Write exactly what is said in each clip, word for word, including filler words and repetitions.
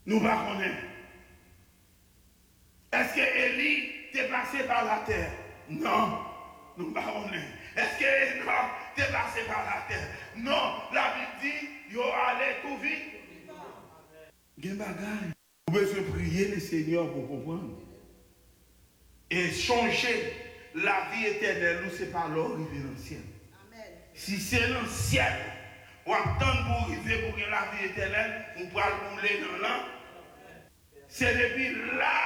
Nous ne connaissons pas. Est-ce que Élie est passé par la terre? Non, nous ne connaissons pas. Est-ce que Enoch est passé par la terre? Non, la Bible dit, il allait tout vite. Il y a des bagages. Vous pouvez prier le Seigneur pour comprendre. Et changer la vie éternelle, nous, ce n'est pas l'or arriver dans le ciel. Si c'est dans le ciel, ou attendre pour arriver pour que la vie éternelle, on pourra le rouler dans l'an. C'est depuis là,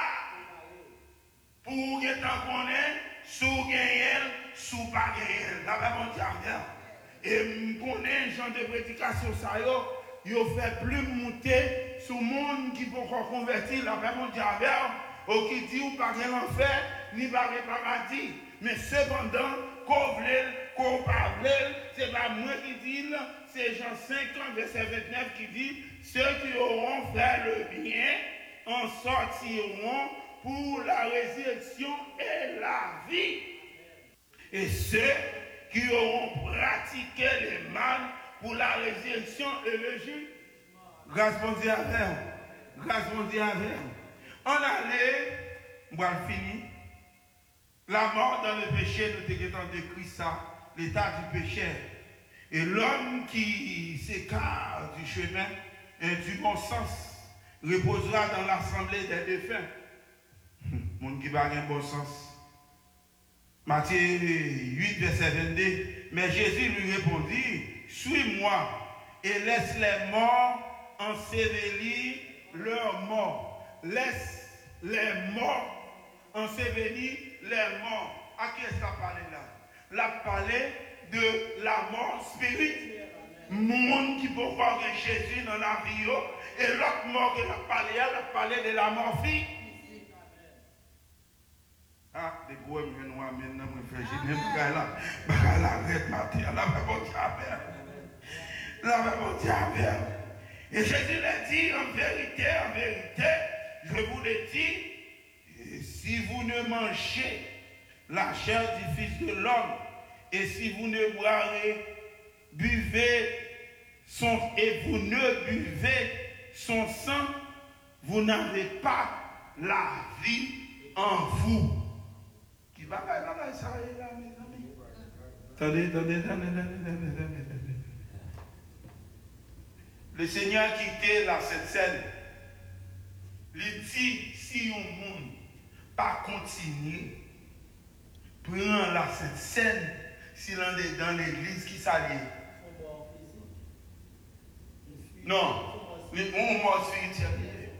pour que tant qu'on est, sous gagnel, sous pas gagnel. La Bible dit, et on connaît un genre de prédication, ça y est. Il fait plus monter sur le monde qui peut convertir la Bible dit ou qui dit ou pas rien l'enfer, ni pas le paradis. Mais cependant, qu'on veut, qu'on parle, c'est pas moi qui dis, c'est Jean cinq, verset vingt-neuf qui dit, ceux qui auront fait le bien en sortiront pour la résurrection et la vie. Et ceux qui auront pratiqué le mal pour la résurrection et le jugement. Grâce mon Dieu avec vous. Grâce mon Dieu avec vous. On allait, on va le finir. La mort dans le péché, nous t'avons décrit ça, l'état du péché. Et l'homme qui s'écarte du chemin et du bon sens reposera dans l'assemblée des défunts. Monde qui va avoir un bon sens. Matthieu huit, verset vingt-deux. Mais Jésus lui répondit, suis-moi et laisse les morts ensevelir leurs morts. Laisse les morts ensevelir les morts. À qui est-ce qu'il a parlé là? Il a parlé de la mort spirituelle. Monde qui peut voir Jésus dans la vie. Et l'autre mort qu'il a parlé, il a parlé de la mort physique. Ah, des gros noirs maintenant, mon frère, je n'aime pas là. Bah, là, arrête, Mathieu, là, va bon diable. Là, va bon diable. Et Jésus l'a dit, en vérité, en vérité, je vous le dis, si vous ne mangez la chair du Fils de l'homme, et si vous ne boirez, buvez son, et vous ne buvez son sang, vous n'avez pas la vie en vous. Attendez, attendez, attendez, attendez. Le Seigneur quittait la cette scène. Il dit, si un monde pas continuer, prend la cette scène, si l'on est dans l'église qui s'allie. Non, on mort spirituel.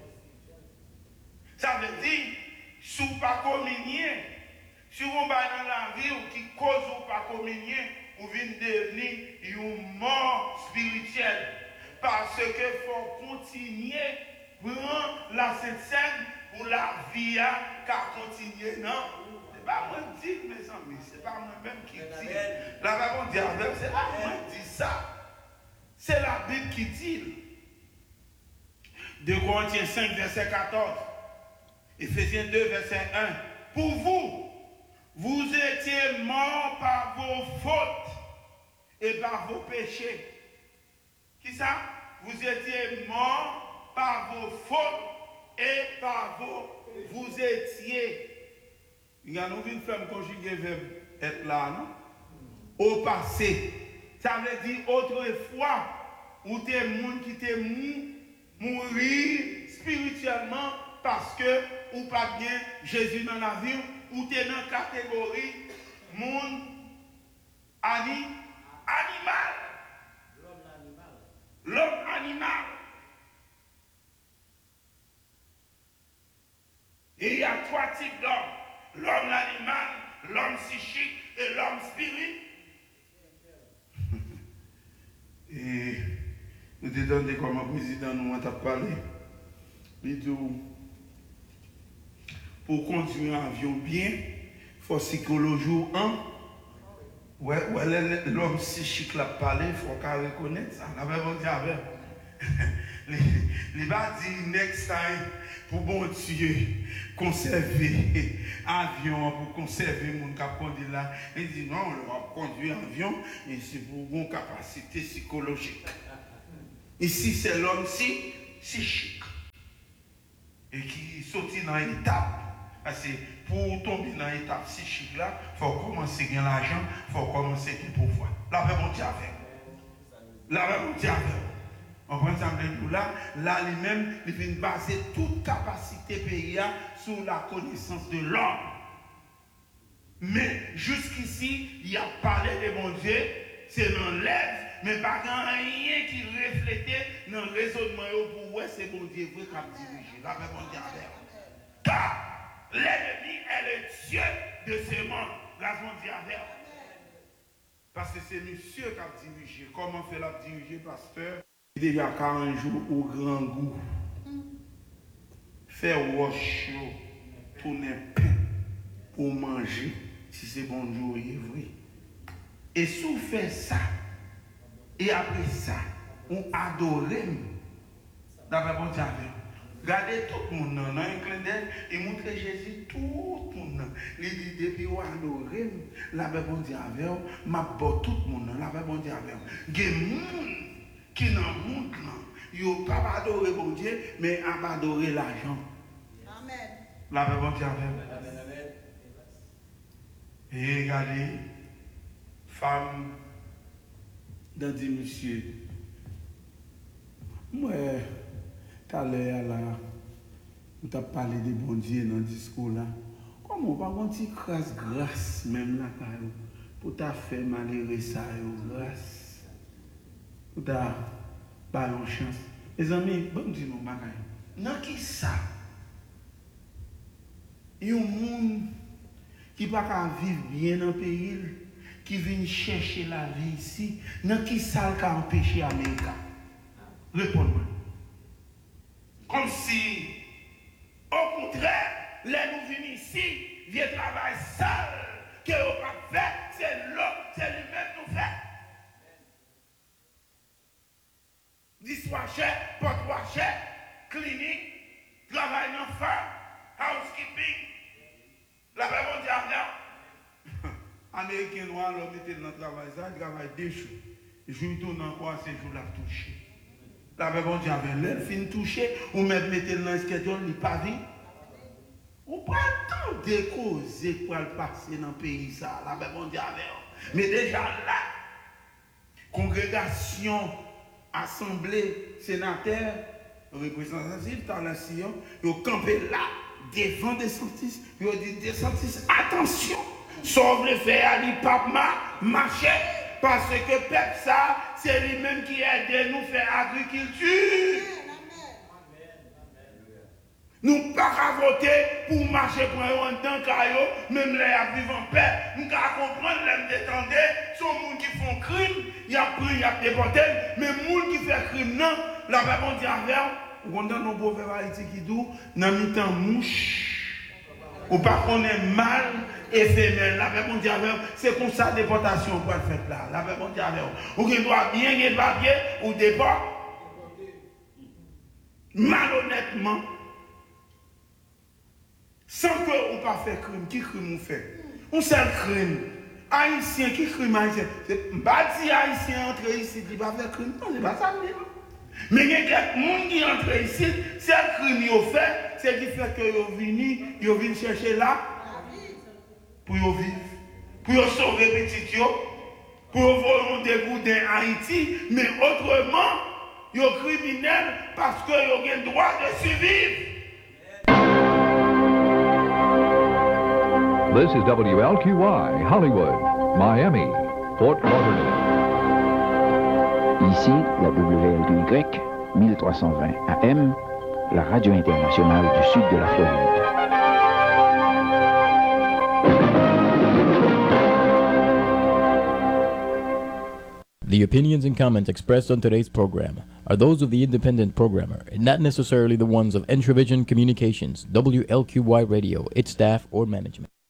Ça veut dire, si vous pas communier, si vous va dans la vie ou qui cause ou pas communier, vous venez devenir une mort spirituelle. Parce que faut continuer prendre la scène pour la vie qu'à continuer. Non, c'est pas moi qui dis, mes amis, c'est pas moi-même qui dis. La Bible dit, c'est pas moi qui dis ça. C'est la Bible qui dit. deux Corinthiens cinq, verset quatorze. Éphésiens deux, verset un. Pour vous, vous étiez morts par vos fautes et par vos péchés. Qui ça? Vous étiez morts par vos fautes et par vos... Vous étiez. Il y a une femme conjuguée verbe être là, non? Au passé. Ça veut dire autrefois, où t'es monde qui t'est mourir spirituellement parce que ou pas bien Jésus dans la vie, ou t'es dans la catégorie monde ani, animal. L'homme animal. Et il y a trois types d'hommes. L'homme animal, l'homme psychique et l'homme spirit. Et nous te donnons comme un président nous a parlé. Il dit, pour conduire un avion bien, il faut psychologie un. Ouais, ouais, l'homme psychique l'a parlé, il faut qu'on reconnaisse ça. La même dit avec. Il va dire next time pour bon Dieu conserver avion, pour conserver mon cap conduire là. Il dit non, on va conduire avion et c'est pour mon capacité psychologique. Ici c'est l'homme psychique. et qui sortit dans l'étape. Parce que pour tomber dans l'étape psychique là, il faut commencer à gagner l'argent, il faut commencer à pouvoir. La paix mon Dieu avec. La paix mon Dieu avec. On prend ça là, là lui-même, il vient baser toute capacité pays sur la connaissance de l'homme. Mais jusqu'ici, il a parlé de mon Dieu, c'est dans l'être, mais pas rien qui reflétait dans le raisonnement pour ouais, c'est mon Dieu qui a dirigé. La paix mon Dieu avec. Car l'ennemi est le Dieu de ce monde. La paix mon Dieu avec. Parce que c'est monsieur qui a dirigé. Comment fait la diriger, pasteur? Il y a quarante jours au grand goût. Faire wash, tourner pain pour manger, si c'est bon jour, il est vrai. Et si on fait ça, et après ça, on adore, d'après bon Dieu, regardez tout le monde dans un clin d'œil et montrer Jésus tout le monde. Il dit depuis on adore, l'abbé bon Dieu avec, m'a bot tout le monde, l'abbé bon Dieu avec. Il y a des gens qui dans le monde, ils n'ont pas adoré bon Dieu, mais ont adoré l'argent. Amen. L'abbé bon Dieu avec. Et regardez, femme, dans dit monsieur, moi, tout à l'heure là, on t'a parlé de bon Dieu dans le discours là. Comment on va avoir une petite grâce, grâce même là, pour t'a fait malheureux ça, grâce, pour t'a pas une chance. Mes amis, bon Dieu, mon bagage. Dans qui ça? Il y a un monde qui ne peut pas vivre bien dans le pays, qui vient chercher la vie ici, dans qui ça qui a empêché l'Amérique? Réponds-moi. Comme si, au contraire, les nous venons ici, viennent travailler seul, que nous pas fait, c'est l'autre, c'est lui-même nous fait. Dishwasher, pot-washer, clinique, travail d'enfant, housekeeping. La paix mondiale, Américain noir, l'homme était dans le travail, ça, il travaille deux jours. Je lui donne encore ces jours là touché. La paix mondiale, l'elle finit touché, ou même mettez dans le schedule, il n'est pas vu. On pas tant de causes pour le passer dans le pays, ça, la paix mondiale. Mais déjà là, congrégation, assemblée, sénateur, représentatif, dans la Sion, ils ont campé là. Devant des sentis, il dit des sentis, attention, sauve le fait à l'ipapma, marcher, parce que peuple ça, c'est lui-même qui aide nous faire agriculture. Nous ne pouvons pas voter pour marcher pour un temps, même les vivent en paix. Nous ne pouvons pas comprendre, les détendre, sont les gens qui font crime, il y a pris, il y a déporté, mais les gens qui font crime, non, la paix mondiale, on a nos beaux Haïti qui disent, dans le temps mouche, ou pas qu'on est mal éphémère. La paix mondiale, c'est comme ça déportation pour le faire là. La paix mondiale, ou qui doit bien gagner papier, ou départ, malhonnêtement, sans que on pas fait crime, qui crime on fait? On seul crime. Haïtien, qui crime haïtien? C'est pas si haïtien entre ici, il va faire crime. Non, c'est pas ça. Mais il y a quelqu'un qui entre ici, c'est le crime qu'ils fait, c'est qui fait qu'ils sont venus, ils viennent chercher là pour vivre, pour sauver les petits, pour voler des goûts en Haïti, mais autrement, ils sont criminels parce qu'ils ont le droit de survivre. This is W L Q Y, Hollywood, Miami, Fort Lauderdale. Ici, la W L Q Y, mille trois cent vingt A M, la radio internationale du sud de la Floride. The opinions and comments expressed on today's program are those of the independent programmer and not necessarily the ones of Entravision Communications, W L Q Y Radio, its staff, or management.